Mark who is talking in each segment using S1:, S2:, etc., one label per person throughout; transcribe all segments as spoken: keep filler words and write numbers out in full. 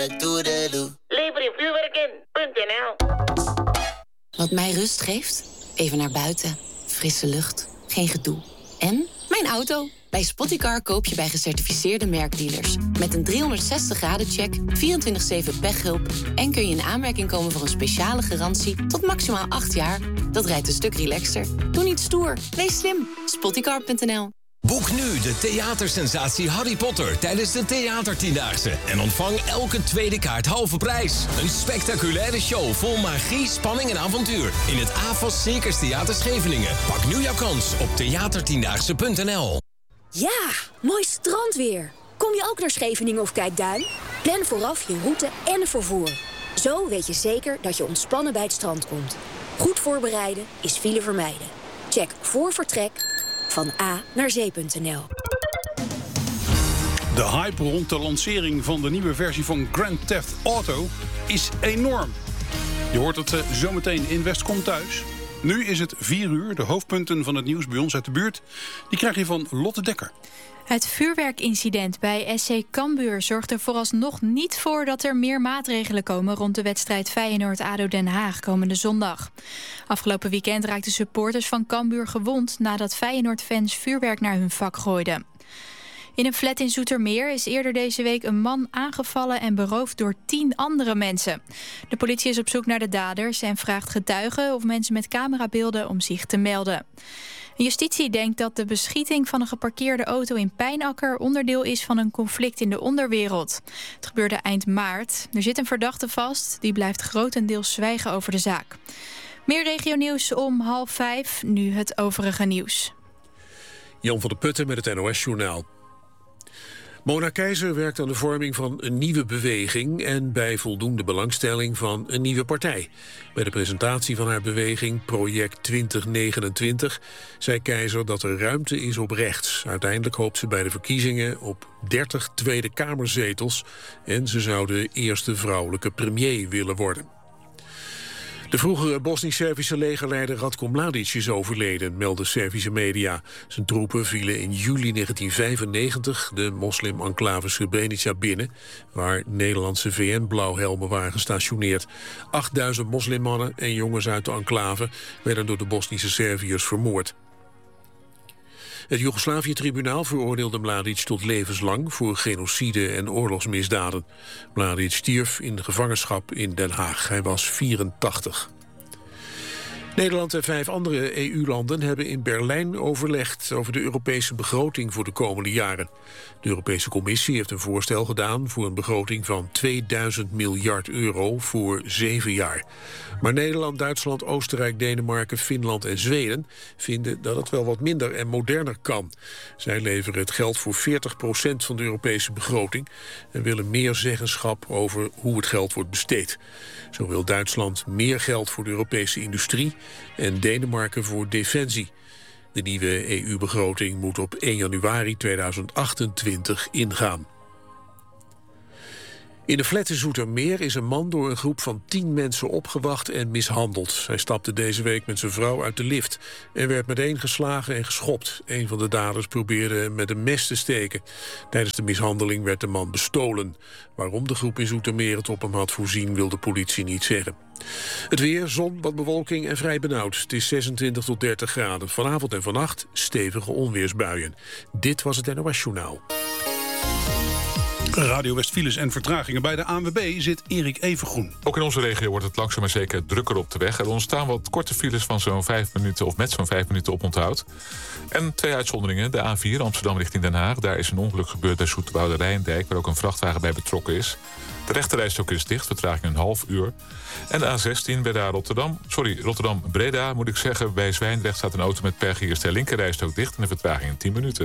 S1: Lever je vuurwerk in punt n l.
S2: Wat mij rust geeft? Even naar buiten. Frisse lucht. Geen gedoe. En mijn auto. Bij Spotticar koop je bij gecertificeerde merkdealers. Met een driehonderdzestig graden check, vierentwintig zeven pechhulp... en kun je in aanmerking komen voor een speciale garantie tot maximaal acht jaar. Dat rijdt een stuk relaxter. Doe niet stoer. Wees slim. Spotticar punt n l.
S3: Boek nu de theatersensatie Harry Potter tijdens de Theatertiendaagse. En ontvang elke tweede kaart halve prijs. Een spectaculaire show vol magie, spanning en avontuur. In het A F A S Circus Theater Scheveningen. Pak nu jouw kans op theatertiendaagse punt n l.
S4: Ja, mooi strandweer. Kom je ook naar Scheveningen of Kijkduin? Plan vooraf je route en vervoer. Zo weet je zeker dat je ontspannen bij het strand komt. Goed voorbereiden is file vermijden. Check voor vertrek van A naar zee punt n l.
S5: De hype rond de lancering van de nieuwe versie van Grand Theft Auto is enorm. Je hoort het uh, zometeen in West komt thuis. Nu is het vier uur. De hoofdpunten van het nieuws bij ons uit de buurt, die krijg je van Lotte Dekker.
S6: Het vuurwerkincident bij S C Cambuur zorgt er vooralsnog niet voor dat er meer maatregelen komen rond de wedstrijd Feyenoord-A D O Den Haag komende zondag. Afgelopen weekend raakten supporters van Cambuur gewond nadat Feyenoord-fans vuurwerk naar hun vak gooiden. In een flat in Zoetermeer is eerder deze week een man aangevallen en beroofd door tien andere mensen. De politie is op zoek naar de daders en vraagt getuigen of mensen met camerabeelden om zich te melden. Justitie denkt dat de beschieting van een geparkeerde auto in Pijnakker onderdeel is van een conflict in de onderwereld. Het gebeurde eind maart. Er zit een verdachte vast, die blijft grotendeels zwijgen over de zaak. Meer regionieuws om half vijf, nu het overige nieuws.
S7: Jan van der Putten met het N O S-journaal. Mona Keizer werkt aan de vorming van een nieuwe beweging en bij voldoende belangstelling van een nieuwe partij. Bij de presentatie van haar beweging Project twintig negenentwintig zei Keizer dat er ruimte is op rechts. Uiteindelijk hoopt ze bij de verkiezingen op dertig Tweede Kamerzetels en ze zou de eerste vrouwelijke premier willen worden. De vroegere Bosnisch-Servische legerleider Ratko Mladic is overleden, melden Servische media. Zijn troepen vielen in juli negentien vijfennegentig de moslim-enclave Srebrenica binnen, waar Nederlandse V N-blauwhelmen waren gestationeerd. achtduizend moslimmannen en jongens uit de enclave werden door de Bosnische Serviërs vermoord. Het Joegoslavië-tribunaal veroordeelde Mladic tot levenslang voor genocide en oorlogsmisdaden. Mladic stierf in de gevangenschap in Den Haag. Hij was vierentachtig. Nederland en vijf andere E U-landen hebben in Berlijn overlegd over de Europese begroting voor de komende jaren. De Europese Commissie heeft een voorstel gedaan voor een begroting van tweeduizend miljard euro voor zeven jaar. Maar Nederland, Duitsland, Oostenrijk, Denemarken, Finland en Zweden vinden dat het wel wat minder en moderner kan. Zij leveren het geld voor veertig procent van de Europese begroting en willen meer zeggenschap over hoe het geld wordt besteed. Zo wil Duitsland meer geld voor de Europese industrie en Denemarken voor defensie. De nieuwe E U-begroting moet op één januari tweeduizend achtentwintig ingaan. In de flat in Zoetermeer is een man door een groep van tien mensen opgewacht en mishandeld. Hij stapte deze week met zijn vrouw uit de lift en werd meteen geslagen en geschopt. Een van de daders probeerde hem met een mes te steken. Tijdens de mishandeling werd de man bestolen. Waarom de groep in Zoetermeer het op hem had voorzien, wil de politie niet zeggen. Het weer, zon, wat bewolking en vrij benauwd. Het is zesentwintig tot dertig graden. Vanavond en vannacht stevige onweersbuien. Dit was het N O S-journaal.
S5: Radio West files en vertragingen. Bij de A N W B zit Erik Evengroen.
S8: Ook in onze regio wordt het langzaam maar zeker drukker op de weg. Er ontstaan wat korte files van zo'n vijf minuten of met zo'n vijf minuten op onthoud. En twee uitzonderingen. De A vier Amsterdam richting Den Haag. Daar is een ongeluk gebeurd bij Zoeterwoude Rijndijk, waar ook een vrachtwagen bij betrokken is. De rechterrijstrook is dicht, vertraging een half uur. En de A zestien bij Rotterdam, sorry, Rotterdam-Breda moet ik zeggen. Bij Zwijndrecht staat een auto met pech. Hier is de linkerrijstrook dicht en de vertraging in tien minuten.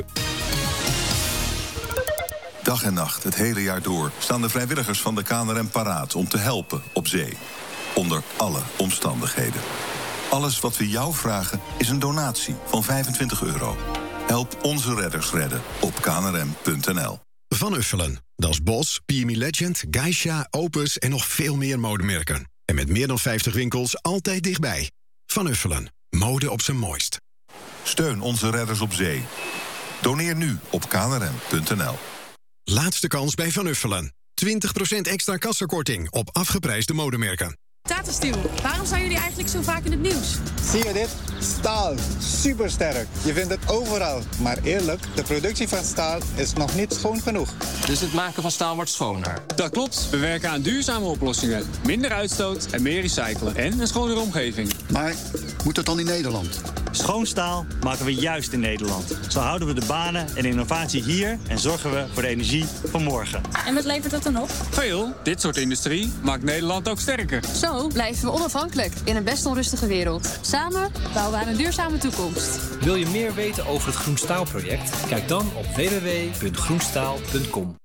S9: Dag en nacht, het hele jaar door, staan de vrijwilligers van de K N R M paraat om te helpen op zee. Onder alle omstandigheden. Alles wat we jou vragen is een donatie van vijfentwintig euro. Help onze redders redden op k n r m punt n l.
S10: Van Uffelen, Dat is Bos, P M E Legend, Geisha, Opus en nog veel meer modemerken. En met meer dan vijftig winkels altijd dichtbij. Van Uffelen, mode op zijn mooist.
S9: Steun onze redders op zee. Doneer nu op k n r m punt n l.
S10: Laatste kans bij Van Uffelen. twintig procent extra kassakorting op afgeprijsde modemerken.
S11: Tata Steel, waarom zijn jullie eigenlijk zo vaak in het nieuws?
S12: Zie je dit? Staal. Supersterk. Je vindt het overal. Maar eerlijk, de productie van staal is nog niet schoon genoeg.
S13: Dus het maken van staal wordt schoner?
S14: Dat klopt. We werken aan duurzame oplossingen. Minder uitstoot en meer recyclen. En een schonere omgeving.
S15: Maar moet het dan in Nederland?
S16: Schoon staal maken we juist in Nederland. Zo houden we de banen en innovatie hier en zorgen we voor de energie van morgen.
S11: En wat levert dat dan op?
S14: Veel. Dit soort industrie maakt Nederland ook sterker.
S11: Zo blijven we onafhankelijk in een best onrustige wereld. Samen bouwen we aan een duurzame toekomst.
S17: Wil je meer weten over het Groen Staal project? Kijk dan op w w w punt groenstaal punt com.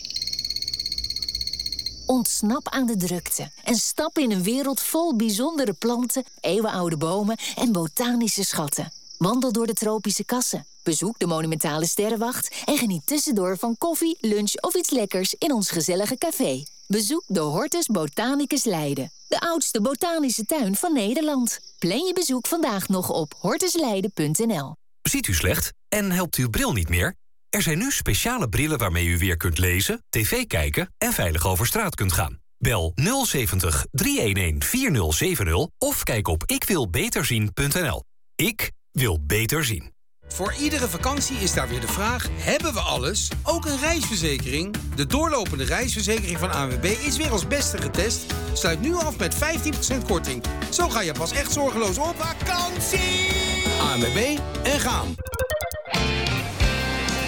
S18: Ontsnap aan de drukte en stap in een wereld vol bijzondere planten, eeuwenoude bomen en botanische schatten. Wandel door de tropische kassen, bezoek de monumentale sterrenwacht en geniet tussendoor van koffie, lunch of iets lekkers in ons gezellige café. Bezoek de Hortus Botanicus Leiden, de oudste botanische tuin van Nederland. Plan je bezoek vandaag nog op hortusleiden punt n l.
S19: Ziet u slecht en helpt uw bril niet meer? Er zijn nu speciale brillen waarmee u weer kunt lezen, tv kijken en veilig over straat kunt gaan. Bel nul zeventig, driehonderdeenendertig, vierduizend of kijk op ik wil beter zien punt n l. Ik wil beter zien.
S20: Voor iedere vakantie is daar weer de vraag, hebben we alles? Ook een reisverzekering? De doorlopende reisverzekering van A N W B is weer als beste getest. Sluit nu af met vijftien procent korting. Zo ga je pas echt zorgeloos op vakantie! A N W B en gaan!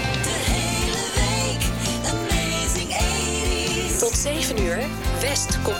S4: Tot zeven uur, West komt